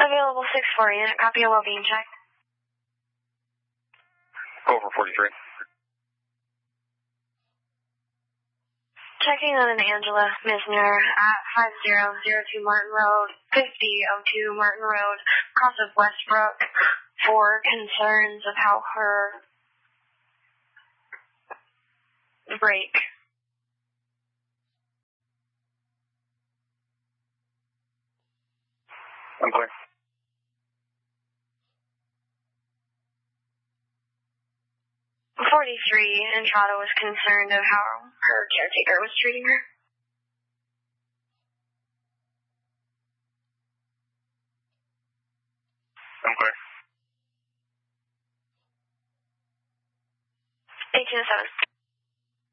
Available 6-4 unit, copy a well-being check. Over 43. Checking on an Angela Misner at 5002 Martin Road, 5002 Martin Road, across of Westbrook, for concerns of how her brake. I'm clear. Entrada was concerned of how her caretaker was treating her. I'm clear. 1807.